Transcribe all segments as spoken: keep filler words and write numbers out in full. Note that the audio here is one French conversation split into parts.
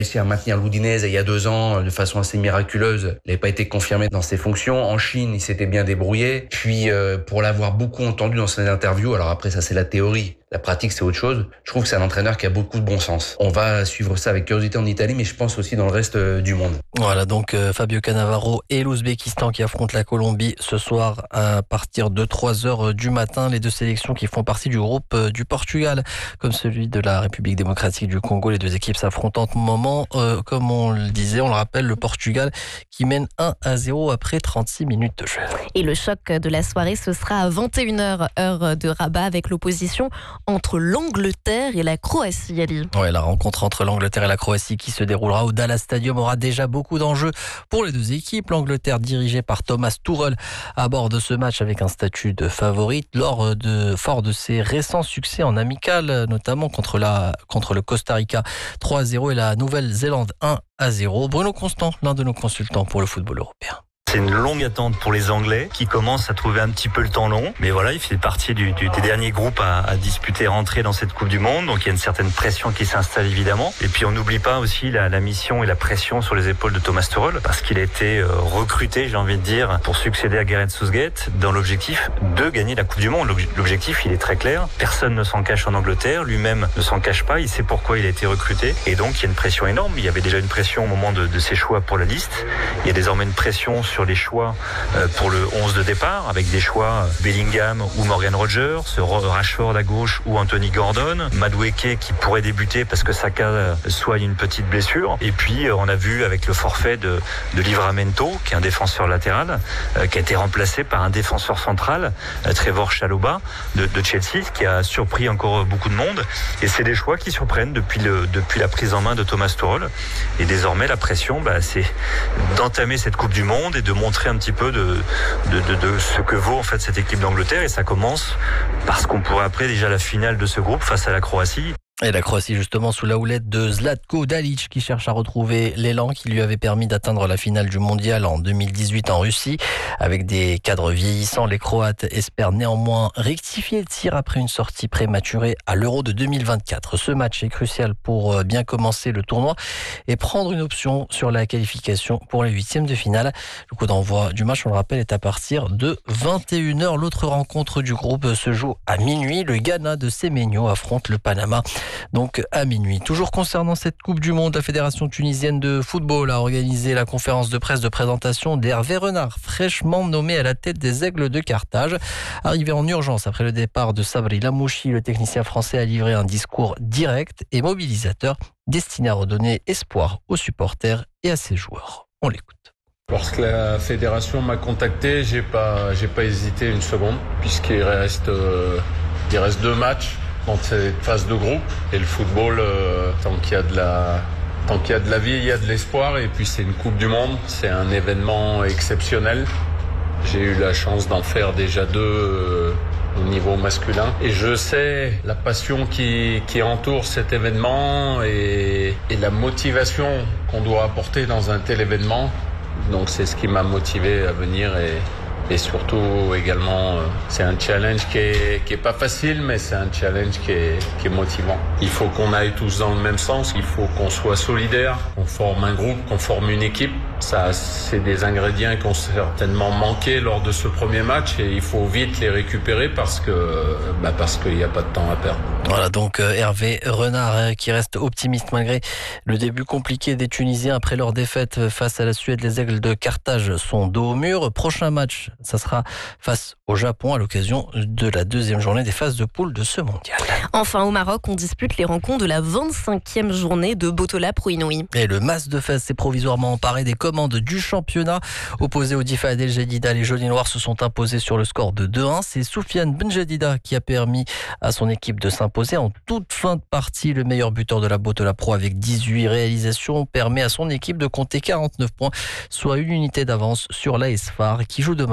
réussi à maintenir l'Udinese il y a deux ans de façon assez miraculeuse. Il n'avait pas été confirmé dans ses fonctions. En Chine, il s'était bien débrouillé. Puis, euh, pour l'avoir beaucoup entendu dans ses interviews, alors après ça c'est la théorie, la pratique c'est autre chose, je trouve que c'est un entraîneur qui a beaucoup de bon sens. On va suivre ça avec curiosité en Italie, mais je pense aussi dans le reste euh, du monde. Voilà donc euh, Fabio Cannavaro et l'Ouzbékistan qui affrontent la Colombie ce soir à partir de trois heures du matin. Les deux sélections qui font partie du groupe euh, du Portugal, comme celui de la République démocratique du Congo. Les deux équipes s'affrontent en ce moment. Euh, comme on le disait, on le rappelle, le Portugal qui mène un à zéro après trente-six minutes de jeu. Et le choc de la soirée, ce sera à vingt et une heures, heure de Rabat, avec l'opposition entre l'Angleterre et la Croatie, Ali. Ouais, la rencontre entre l'Angleterre et la Croatie qui se déroulera au Dallas Stadium aura déjà beaucoup d'enjeux pour les deux équipes. L'Angleterre dirigée par Thomas Tuchel aborde ce match avec un statut de favorite lors de, fort de ses récents succès en amical, notamment contre, la, contre le Costa Rica trois à zéro et la Nouvelle-Zélande un à zéro. Bruno Constant, l'un de nos consultants pour le football européen. C'est une longue attente pour les Anglais qui commencent à trouver un petit peu le temps long. Mais voilà, il fait partie du, du, des derniers groupes à, à disputer, rentrer dans cette Coupe du Monde. Donc il y a une certaine pression qui s'installe évidemment. Et puis on n'oublie pas aussi la, la mission et la pression sur les épaules de Thomas Tuchel parce qu'il a été euh, recruté, j'ai envie de dire, pour succéder à Gareth Southgate dans l'objectif de gagner la Coupe du Monde. L'objectif, il est très clair. Personne ne s'en cache en Angleterre. Lui-même ne s'en cache pas. Il sait pourquoi il a été recruté. Et donc il y a une pression énorme. Il y avait déjà une pression au moment de, de ses choix pour la liste. Il y a désormais une pression sur les choix pour le onze de départ, avec des choix Bellingham ou Morgan Rogers, Rashford à gauche ou Anthony Gordon, Madueke qui pourrait débuter parce que Saka soigne une petite blessure. Et puis on a vu avec le forfait de, de Livramento, qui est un défenseur latéral, qui a été remplacé par un défenseur central, Trevor Chalobah de, de Chelsea, qui a surpris encore beaucoup de monde. Et c'est des choix qui surprennent depuis, le, depuis la prise en main de Thomas Tuchel. Et désormais la pression, bah, c'est d'entamer cette Coupe du Monde et de montrer un petit peu de, de, de, de ce que vaut en fait cette équipe d'Angleterre. Et ça commence parce qu'on pourrait appeler déjà la finale de ce groupe face à la Croatie. Et la Croatie justement sous la houlette de Zlatko Dalic qui cherche à retrouver l'élan qui lui avait permis d'atteindre la finale du mondial en deux mille dix-huit en Russie. Avec des cadres vieillissants, les Croates espèrent néanmoins rectifier le tir après une sortie prématurée à l'Euro de deux mille vingt-quatre. Ce match est crucial pour bien commencer le tournoi et prendre une option sur la qualification pour les huitièmes de finale. Le coup d'envoi du match, on le rappelle, est à partir de vingt et une heures. L'autre rencontre du groupe se joue à minuit. Le Ghana de Semenyo affronte le Panama. Donc à minuit. Toujours concernant cette Coupe du Monde, la Fédération tunisienne de football a organisé la conférence de presse de présentation d'Hervé Renard, fraîchement nommé à la tête des Aigles de Carthage. Arrivé en urgence après le départ de Sabri Lamouchi, le technicien français a livré un discours direct et mobilisateur destiné à redonner espoir aux supporters et à ses joueurs. On l'écoute. Lorsque la fédération m'a contacté, j'ai pas, j'ai pas hésité une seconde, puisqu'il reste, euh, il reste deux matchs dans cette phase de groupe. Et le football, euh, tant qu'il y a de la, tant qu'il y a de la vie, il y a de l'espoir. Et puis c'est une Coupe du Monde, c'est un événement exceptionnel. J'ai eu la chance d'en faire déjà deux euh, au niveau masculin. Et je sais la passion qui, qui entoure cet événement et, et la motivation qu'on doit apporter dans un tel événement. Donc c'est ce qui m'a motivé à venir et, et surtout également c'est un challenge qui est, qui est pas facile, mais c'est un challenge qui est, qui est motivant. Il faut qu'on aille tous dans le même sens, il faut qu'on soit solidaires, qu'on forme un groupe, qu'on forme une équipe. Ça, c'est des ingrédients qui ont certainement manqué lors de ce premier match et il faut vite les récupérer parce que bah parce qu'il n'y a pas de temps à perdre. Voilà donc Hervé Renard qui reste optimiste malgré le début compliqué des Tunisiens après leur défaite face à la Suède. Les Aigles de Carthage sont dos au mur. Prochain match, ça sera face au Japon à l'occasion de la deuxième journée des phases de poule de ce mondial. Enfin, au Maroc, on dispute les rencontres de la vingt-cinquième journée de Botola Pro Inouï. Et le Mas de Fès s'est provisoirement emparé des commandes du championnat. Opposé au Difa El Jadida, les Jaunes et Noirs se sont imposés sur le score de deux un. C'est Soufiane Benjedida qui a permis à son équipe de s'imposer en toute fin de partie. Le meilleur buteur de la Botola Pro avec dix-huit réalisations permet à son équipe de compter quarante-neuf points, soit une unité d'avance sur l'A S F A R qui joue demain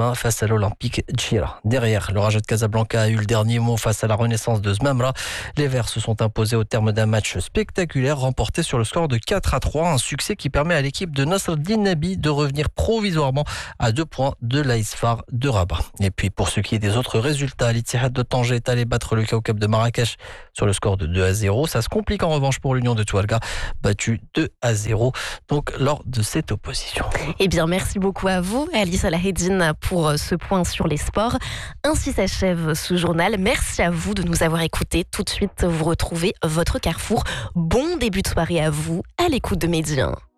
un face à l'Olympique Djira. Derrière, le Raja de Casablanca a eu le dernier mot face à la Renaissance de Zmamra. Les Verts se sont imposés au terme d'un match spectaculaire remporté sur le score de quatre à trois. Un succès qui permet à l'équipe de Nasreddin Nabi de revenir provisoirement à deux points de l'A S F A R de Rabat. Et puis pour ce qui est des autres résultats, l'Ittihad de Tanger est allé battre le Kawkab de Marrakech sur le score de deux à zéro. Ça se complique en revanche pour l'Union de Touarega, battu deux à zéro donc lors de cette opposition. Eh bien, merci beaucoup à vous, Ali Salaheddine, pour ce point sur les sports. Ainsi s'achève ce journal. Merci à vous de nous avoir écoutés. Tout de suite, vous retrouvez votre Carrefour. Bon début de soirée à vous, à l'écoute de Média.